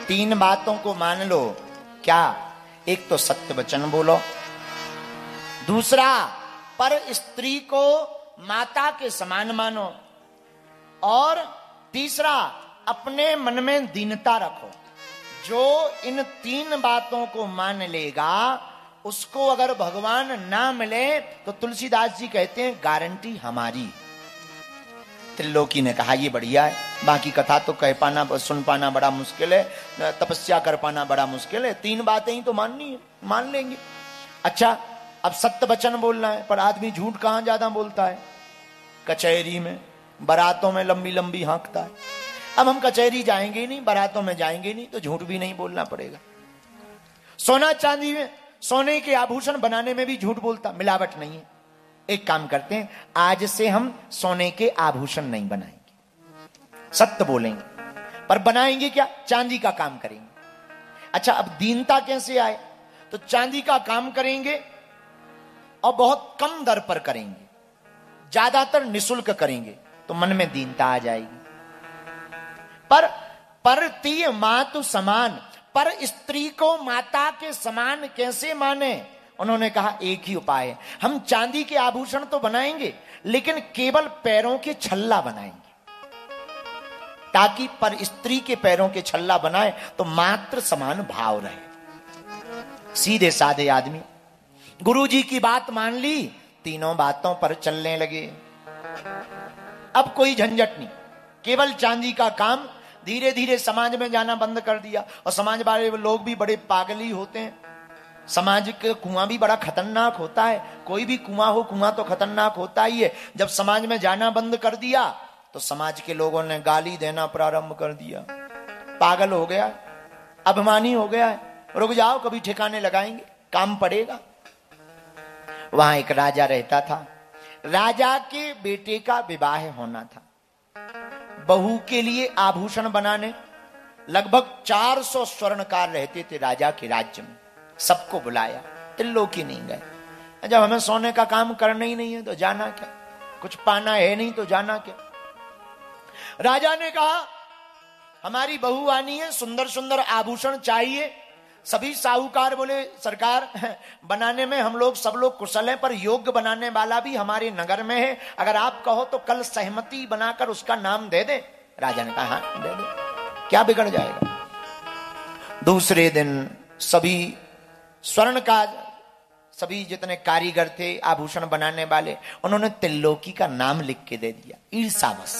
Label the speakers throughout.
Speaker 1: तीन बातों को मान लो। क्या? एक तो सत्य वचन बोलो, दूसरा पर स्त्री को माता के समान मानो, और तीसरा अपने मन में दीनता रखो। जो इन तीन बातों को मान लेगा उसको अगर भगवान ना मिले तो तुलसीदास जी कहते हैं गारंटी हमारी। त्रिलोकी ने कहा ये बढ़िया है, बाकी कथा तो कह पाना सुन पाना बड़ा मुश्किल है, तपस्या कर पाना बड़ा मुश्किल है, तीन बातें ही तो माननी है, मान लेंगे। अच्छा, अब सत्य वचन बोलना है, पर आदमी झूठ कहां ज्यादा बोलता है? कचहरी में, बारातों में लंबी लंबी हाँकता है। अब हम कचहरी जाएंगे ही नहीं, बारातों में जाएंगे नहीं, तो झूठ भी नहीं बोलना पड़ेगा। सोना चांदी में, सोने के आभूषण बनाने में भी झूठ बोलता, मिलावट नहीं है। एक काम करते हैं, आज से हम सोने के आभूषण नहीं बनाएंगे, सत्य बोलेंगे, पर बनाएंगे क्या? चांदी का काम करेंगे। अच्छा, अब दीनता कैसे आए? तो चांदी का काम करेंगे और बहुत कम दर पर करेंगे, ज्यादातर निशुल्क करेंगे, तो मन में दीनता आ जाएगी। पर परतीय मातु समान, पर स्त्री को माता के समान कैसे माने? उन्होंने कहा एक ही उपाय है, हम चांदी के आभूषण तो बनाएंगे लेकिन केवल पैरों के छल्ला बनाएंगे, ताकि पर स्त्री के पैरों के छल्ला बनाए तो मात्र समान भाव रहे। सीधे साधे आदमी गुरु जी की बात मान ली, तीनों बातों पर चलने लगे। अब कोई झंझट नहीं, केवल चांदी का काम। धीरे धीरे समाज में जाना बंद कर दिया, और समाज वाले लोग भी बड़े पागली होते हैं। समाज के कुआं भी बड़ा खतरनाक होता है, कोई भी कुआं हो, कुआं तो खतरनाक होता ही है। जब समाज में जाना बंद कर दिया तो समाज के लोगों ने गाली देना प्रारंभ कर दिया। पागल हो गया, अभिमानी हो गया है, रुक जाओ कभी ठिकाने लगाएंगे, काम पड़ेगा। वहां एक राजा रहता था, राजा के बेटे का विवाह होना था। बहू के लिए आभूषण बनाने लगभग 400 स्वर्णकार रहते थे राजा के राज्य में। सबको बुलाया, त्रिलोकी नहीं गए। जब हमें सोने का काम करना ही नहीं है तो जाना क्या, कुछ पाना है नहीं तो जाना क्या। राजा ने कहा हमारी बहू आनी है, सुंदर सुंदर आभूषण चाहिए। सभी साहूकार बोले सरकार बनाने में हम लोग सब लोग कुशल हैं, पर योग्य बनाने वाला भी हमारे नगर में है, अगर आप कहो तो कल सहमति बनाकर उसका नाम दे दे। राजा ने कहा हाँ दे दे, क्या बिगड़ जाएगा। दूसरे दिन सभी स्वर्ण का, सभी जितने कारीगर थे आभूषण बनाने वाले, उन्होंने त्रिलोकी का नाम लिख के दे दिया, ईर्षावश,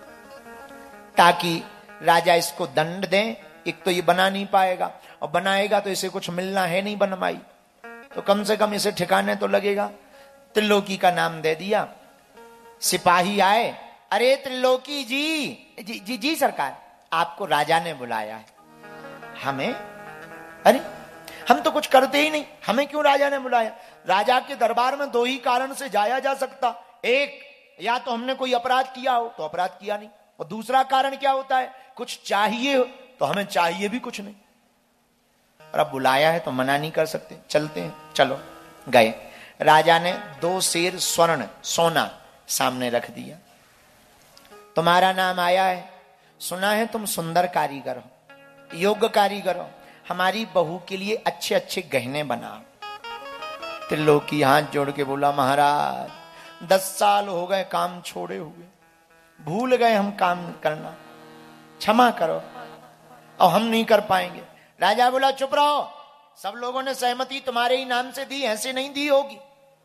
Speaker 1: ताकि राजा इसको दंड दें। एक तो ये बना नहीं पाएगा, और बनाएगा तो इसे कुछ मिलना है नहीं बनवाई, तो कम से कम इसे ठिकाने तो लगेगा। त्रिलोकी का नाम दे दिया। सिपाही आए, अरे त्रिलोकी जी जी सरकार, आपको राजा ने बुलाया है। हमें? अरे हम तो कुछ करते ही नहीं, हमें क्यों राजा ने बुलाया? राजा के दरबार में दो ही कारण से जाया जा सकता, एक या तो हमने कोई अपराध किया हो, तो अपराध किया नहीं, और दूसरा कारण क्या होता है, कुछ चाहिए हो, तो हमें चाहिए भी कुछ नहीं। और अब बुलाया है तो मना नहीं कर सकते, चलते हैं, चलो। गए, राजा ने 2 सेर स्वर्ण सोना सामने रख दिया। तुम्हारा नाम आया है, सुना है तुम सुंदर कारीगर हो, योग्य कारीगर हो, हमारी बहू के लिए अच्छे अच्छे गहने बनाओ। त्रिलोकी हाथ जोड़ के बोला महाराज 10 साल हो गए काम छोड़े हुए, भूल गए हम काम करना, क्षमा करो, और हम नहीं कर पाएंगे। राजा बोला चुप रहो, सब लोगों ने सहमति तुम्हारे ही नाम से दी, ऐसे नहीं दी होगी,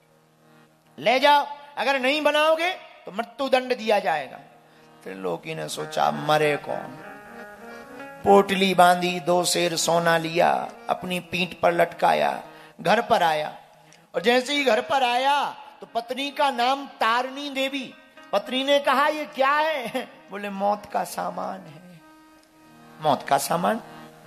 Speaker 1: ले जाओ, अगर नहीं बनाओगे तो मृत्यु दंड दिया जाएगा। त्रिलोकी ने सोचा मरे कौन, पोटली बांधी, 2 सेर सोना लिया, अपनी पीठ पर लटकाया, घर पर आया। और जैसे ही घर पर आया तो पत्नी का नाम तारणी देवी। पत्नी ने कहा ये क्या है? बोले मौत का सामान है। मौत का सामान?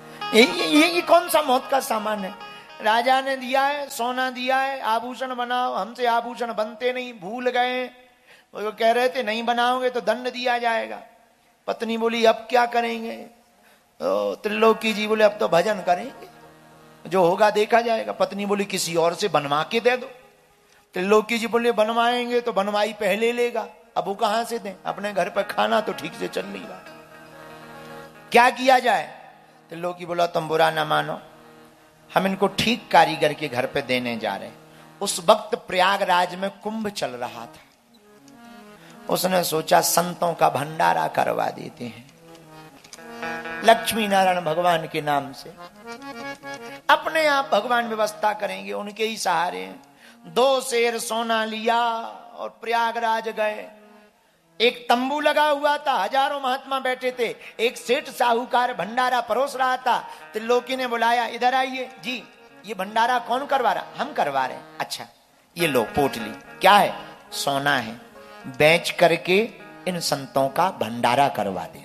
Speaker 1: ये कौन सा मौत का सामान है? राजा ने दिया है, सोना दिया है, आभूषण बनाओ, हमसे आभूषण बनते नहीं, भूल गए। वो कह रहे थे नहीं बनाओगे तो दंड दिया जाएगा। पत्नी बोली अब क्या करेंगे? तो त्रिलोकी जी बोले अब तो भजन करेंगे, जो होगा देखा जाएगा। पत्नी बोली किसी और से बनवा के दे दो। त्रिलोकी जी बोले बनवाएंगे तो बनवाई पहले लेगा, अब वो कहां से दें, अपने घर पर खाना तो ठीक से चल नहीं रहा, क्या किया जाए? त्रिलोकी बोला तुम बुरा ना मानो, हम इनको ठीक कारीगर के घर पे देने जा रहे हैं। उस वक्त प्रयागराज में कुंभ चल रहा था। उसने सोचा संतों का भंडारा करवा देते हैं लक्ष्मी नारायण भगवान के नाम से, अपने आप भगवान व्यवस्था करेंगे, उनके ही सहारे हैं। 2 सेर सोना लिया और प्रयागराज गए। एक तंबू लगा हुआ था, हजारों महात्मा बैठे थे, एक सेठ साहूकार भंडारा परोस रहा था। त्रिलोकी ने बुलाया, इधर आइए जी, ये भंडारा कौन करवा रहा? हम करवा रहे हैं। अच्छा ये लो पोटली, क्या है? सोना है, बेच करके इन संतों का भंडारा करवा देना।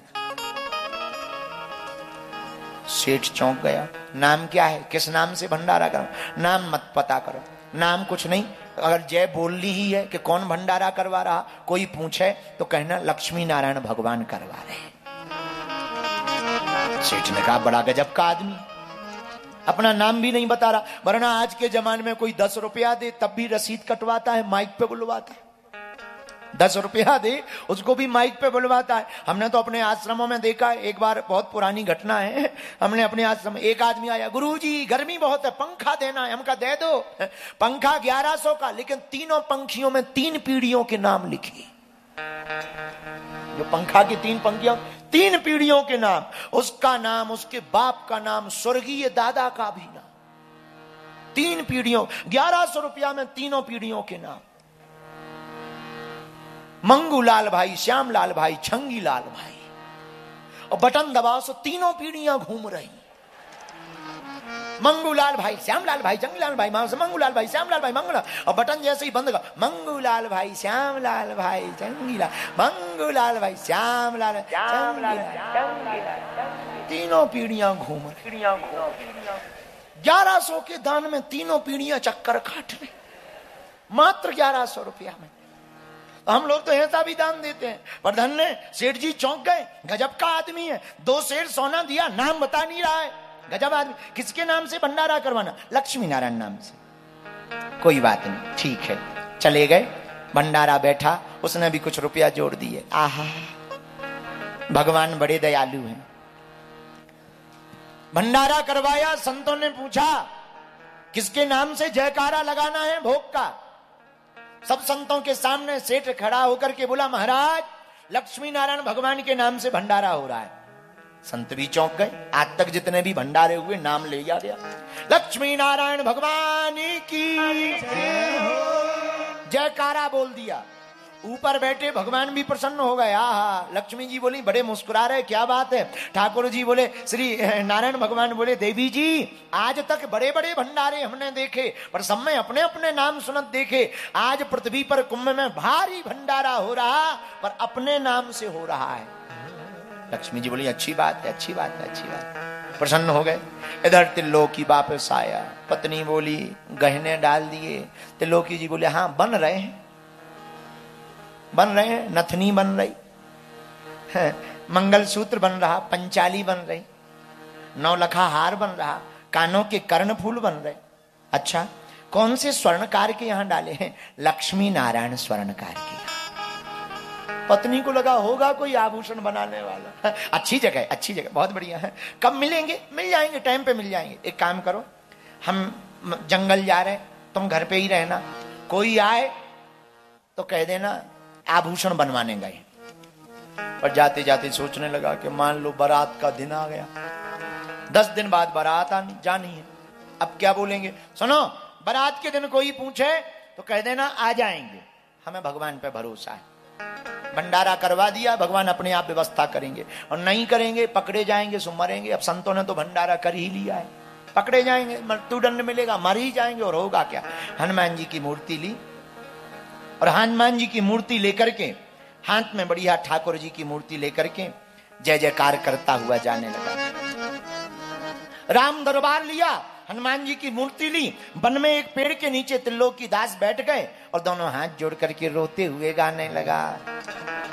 Speaker 1: सेठ चौंक गया, नाम क्या है? किस नाम से भंडारा करो? नाम मत पता करो, नाम कुछ नहीं, अगर जय बोलनी ही है कि कौन भंडारा करवा रहा, कोई पूछे तो कहना लक्ष्मी नारायण भगवान करवा रहे हैं। सेठ ने कहा बड़ा गजब का आदमी, अपना नाम भी नहीं बता रहा, वरना आज के जमाने में कोई 10 रुपया दे तब भी रसीद कटवाता है, माइक पे बुलवाता है। 10 रुपया दे उसको भी माइक पे बुलवाता है। हमने तो अपने आश्रमों में देखा है, एक बार बहुत पुरानी घटना है, हमने अपने आश्रम, एक आदमी आया, गुरुजी गर्मी बहुत है, पंखा देना है। हमका दे दो। पंखा 1100 का, लेकिन तीनों पंखियों में 3 पीढ़ियों के नाम लिखे। जो पंखा की 3 पंखियों, 3 पीढ़ियों के नाम, उसका नाम, उसके बाप का नाम, स्वर्गीय दादा का भी नाम, 3 पीढ़ियों, 1100 रुपया में तीनों पीढ़ियों के नाम। मंगूलाल भाई, श्यामलाल भाई, छंगीलाल भाई, और बटन दबाओ तो तीनों पीढ़ियां घूम रही। मंगूलाल भाई, श्यामलाल भाई, छंगीलाल भाई, मंगूलाल भाई, श्यामलाल भाई, मंगूलाल, और बटन जैसे ही बंद कर, मंगूलाल भाई, श्यामलाल भाई, छंगीलाल, मंगूलाल भाई, श्यामलाल, तीनों पीढ़ियां घूम रही। 1100 के दान में तीनों पीढ़ियां चक्कर काट रही, मात्र 1100 रुपया में। हम लोग तो ऐसा भी दान देते हैं, पर धन्य सेठ जी चौंक गए, गजब का आदमी है, 2 सेर सोना दिया, नाम बता नहीं रहा है, गजब आदमी। किसके नाम से भंडारा करवाना? लक्ष्मी नारायण नाम से। कोई बात नहीं, ठीक है, चले गए। भंडारा बैठा, उसने भी कुछ रुपया जोड़ दिए। आहा, भगवान बड़े दयालु हैं। भंडारा करवाया, संतों ने पूछा किसके नाम से जयकारा लगाना है भोग का? सब संतों के सामने सेठ खड़ा होकर के बोला, महाराज लक्ष्मी नारायण भगवान के नाम से भंडारा हो रहा है। संत भी चौंक गए, आज तक जितने भी भंडारे हुए नाम ले लिया गया, लक्ष्मी नारायण भगवान की जयकारा बोल दिया। ऊपर बैठे भगवान भी प्रसन्न हो गए। आहा, लक्ष्मी जी बोली, बड़े मुस्कुरा रहे, क्या बात है? ठाकुर जी बोले, श्री नारायण भगवान बोले, देवी जी आज तक बड़े बड़े भंडारे हमने देखे, पर सब में अपने अपने नाम सुनत देखे, आज पृथ्वी पर कुंभ में भारी भंडारा हो रहा, पर अपने नाम से हो रहा है। लक्ष्मी जी बोली, अच्छी बात है, अच्छी बात है, अच्छी बात है। प्रसन्न हो गए। इधर त्रिलोकी वापस आया, पत्नी बोली, गहने डाल दिए। त्रिलोकी जी बोले, हाँ बन रहे हैं, बन रहे हैं, नथनी बन रही है, मंगलसूत्र बन रहा, पंचाली बन रही, 9 लखा हार बन रहा, कानों के कर्णफूल बन रहे। अच्छा, कौन से स्वर्णकार के यहां डाले हैं? लक्ष्मी नारायण स्वर्णकार के यहां। पत्नी को लगा होगा कोई आभूषण बनाने वाला। अच्छी जगह, अच्छी जगह, बहुत बढ़िया है। कब मिलेंगे? मिल जाएंगे, टाइम पे मिल जाएंगे। एक काम करो, हम जंगल जा रहे हैं, तुम घर पे ही रहना, कोई आए तो कह देना आभूषण बनवाने गए। पर जाते जाते सोचने लगा कि मान लो बारात का दिन आ गया, 10 दिन बाद बारात जानी है, अब क्या बोलेंगे? सुनो, बारात के दिन कोई पूछे तो कह देना आ जाएंगे, हमें भगवान पे भरोसा है। भंडारा करवा दिया, भगवान अपने आप व्यवस्था करेंगे, और नहीं करेंगे पकड़े जाएंगे, सो मरेंगे। अब संतों ने तो भंडारा कर ही लिया है, पकड़े जाएंगे, मृत्युदंड मिलेगा, मर ही जाएंगे, और होगा क्या? हनुमान जी की मूर्ति ली, और हनुमान जी की मूर्ति लेकर के, हाथ में बढ़िया ठाकुर जी की मूर्ति लेकर के जय जयकार करता हुआ जाने लगा। राम दरबार लिया, हनुमान जी की मूर्ति ली, वन में एक पेड़ के नीचे त्रिलोकी दास बैठ गए और दोनों हाथ जोड़ करके रोते हुए गाने लगा।